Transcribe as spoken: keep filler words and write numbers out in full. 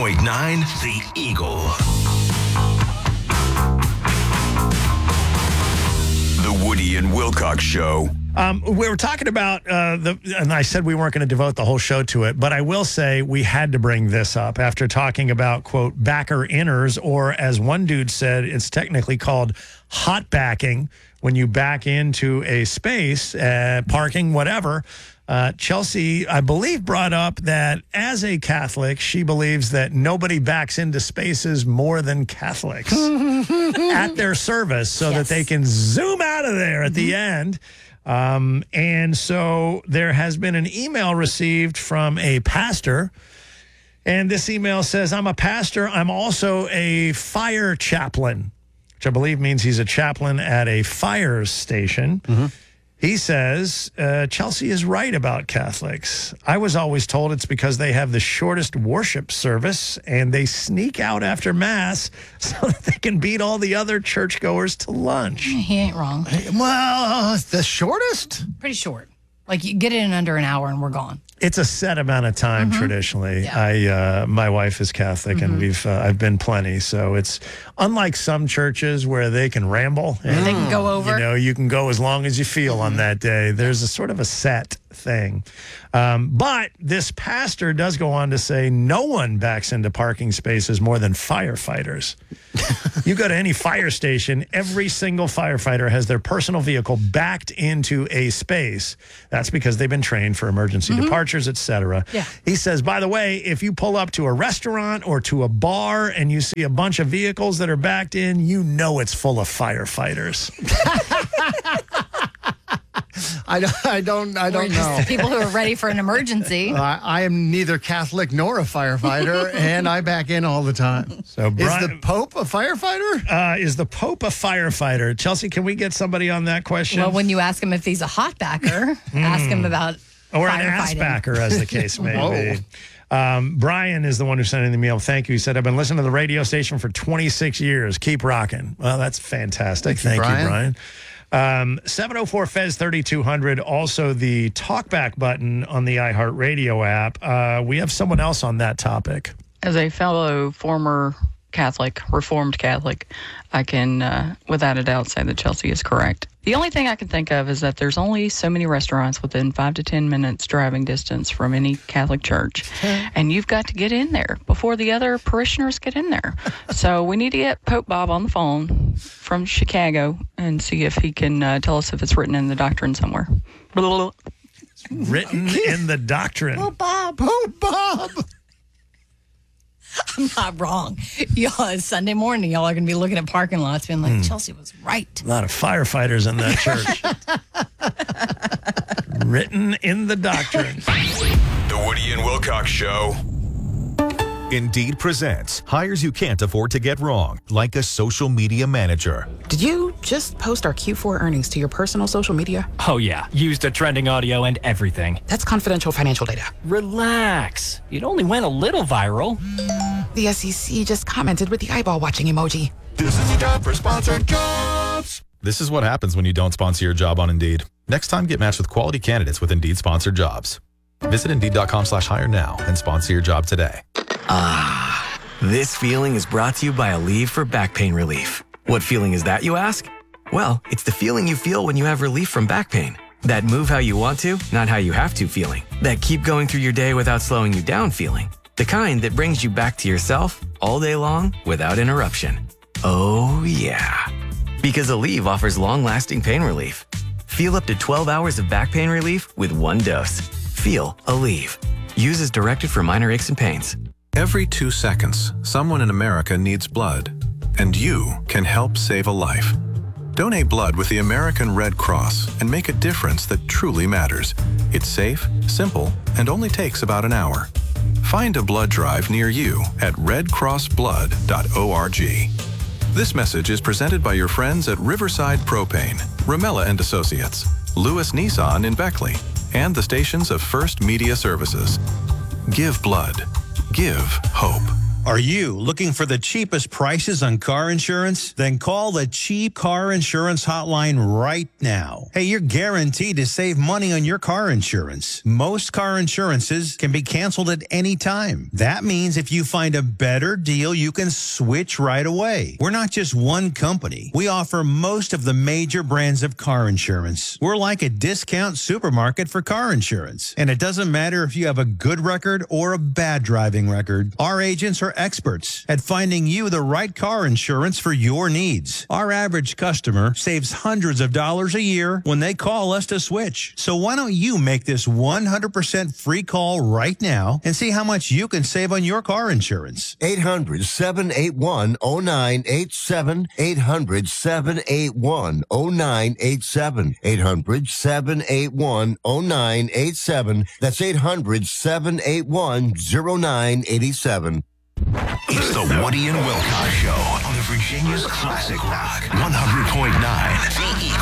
point nine The Eagle. The Woody and Wilcox Show. Um, we were talking about, uh, the, and I said we weren't going to devote the whole show to it, but I will say we had to bring this up after talking about, quote, backer inners, or as one dude said, it's technically called hot backing, when you back into a space, uh, parking, whatever. Uh, Chelsea, I believe, brought up that as a Catholic, she believes that nobody backs into spaces more than Catholics at their service so Yes. that they can zoom out of there at mm-hmm. the end. Um, and so there has been an email received from a pastor, and this email says, I'm a pastor. I'm also a fire chaplain, which I believe means he's a chaplain at a fire station. Mm-hmm. He says, uh, Chelsea is right about Catholics. I was always told it's because they have the shortest worship service and they sneak out after Mass so that they can beat all the other churchgoers to lunch. He ain't wrong. Well, the shortest? Pretty short. Like, you get it in under an hour and we're gone. It's a set amount of time mm-hmm. traditionally. Yeah. I, uh, my wife is Catholic, mm-hmm. and we've uh, I've been plenty. So it's unlike some churches where they can ramble. And, they can go over. You know, you can go as long as you feel on that day. There's a sort of a set thing. Um, but this pastor does go on to say no one backs into parking spaces more than firefighters. You go to any fire station, every single firefighter has their personal vehicle backed into a space. That's because they've been trained for emergency mm-hmm. departures, et cetera. Yeah. He says, by the way, if you pull up to a restaurant or to a bar and you see a bunch of vehicles that are backed in, you know it's full of firefighters. I don't, I don't, I don't We're just know. People who are ready for an emergency. Uh, I am neither Catholic nor a firefighter, and I back in all the time. So, Brian, is the Pope a firefighter? Uh, is the Pope a firefighter? Chelsea, can we get somebody on that question? Well, when you ask him if he's a hot backer, ask him about or an ass backer, as the case may be. Um, Brian is the one who sent in the email. Thank you. He said, I've been listening to the radio station for twenty-six years. Keep rocking. Well, that's fantastic. Thank, Thank you, Brian. You, Brian. Um, seven oh four F E Z thirty-two hundred, also the talkback button on the iHeartRadio app. Uh, we have someone else on that topic. As a fellow former Catholic, Reformed Catholic, I can, uh, without a doubt, say that Chelsea is correct. The only thing I can think of is that there's only so many restaurants within five to ten minutes driving distance from any Catholic church. And you've got to get in there before the other parishioners get in there. So we need to get Pope Bob on the phone from Chicago and see if he can uh, tell us if it's written in the doctrine somewhere. It's written in the doctrine. Oh, Bob. Oh, Bob. I'm not wrong. Y'all, it's Sunday morning. Y'all are going to be looking at parking lots being like, mm. Chelsea was right. A lot of firefighters in that church. Written in the doctrine. The Woody and Wilcox Show. Indeed presents hires you can't afford to get wrong, like a social media manager. Did you just post our Q four earnings to your personal social media? Oh, yeah. Used the trending audio and everything. That's confidential financial data. Relax. It only went a little viral. The S E C just commented with the eyeball watching emoji. This is a job for sponsored jobs. This is what happens when you don't sponsor your job on Indeed. Next time, get matched with quality candidates with Indeed sponsored jobs. Visit Indeed.com slash hire now and sponsor your job today. Ah, this feeling is brought to you by Aleve for back pain relief. What feeling is that, you ask? Well, it's the feeling you feel when you have relief from back pain. That move how you want to, not how you have to feeling. That keep going through your day without slowing you down feeling. The kind that brings you back to yourself all day long without interruption. Oh, yeah. Because Aleve offers long-lasting pain relief. Feel up to twelve hours of back pain relief with one dose. Feel Aleve. Use as directed for minor aches and pains. Every two seconds, someone in America needs blood, and you can help save a life. Donate blood with the American Red Cross and make a difference that truly matters. It's safe, simple, and only takes about an hour. Find a blood drive near you at red cross blood dot org. This message is presented by your friends at Riverside Propane, Ramella and Associates, Lewis Nissan in Beckley, and the stations of First Media Services. Give blood. Give hope. Are you looking for the cheapest prices on car insurance? Then call the Cheap Car Insurance Hotline right now. Hey, you're guaranteed to save money on your car insurance. Most car insurances can be canceled at any time. That means if you find a better deal, you can switch right away. We're not just one company. We offer most of the major brands of car insurance. We're like a discount supermarket for car insurance. And it doesn't matter if you have a good record or a bad driving record. Our agents are experts at finding you the right car insurance for your needs. Our average customer saves hundreds of dollars a year when they call us to switch. So why don't you make this one hundred percent free call right now and see how much you can save on your car insurance? eight hundred, seven eight one, oh nine eight seven. eight hundred, seven eight one, oh nine eight seven. eight hundred, seven eight one, oh nine eight seven. That's eight hundred, seven eight one, oh nine eight seven. It's the Woody and Wilcox Show on the Virginia's Classic Rock one hundred point nine. The Eagle.